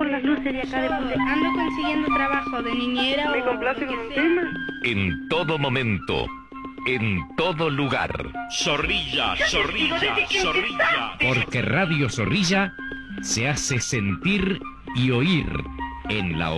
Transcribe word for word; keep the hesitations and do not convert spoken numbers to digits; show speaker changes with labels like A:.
A: por las luces de acá de Punta.
B: Ando consiguiendo trabajo de niñera.
A: Me
B: o
A: complace
B: lo que
A: con un
B: sea.
A: tema.
C: En todo momento, en todo lugar.
D: Zorrilla, zorrilla, zorrilla.
E: Porque Radio Zorrilla se hace sentir y oír en la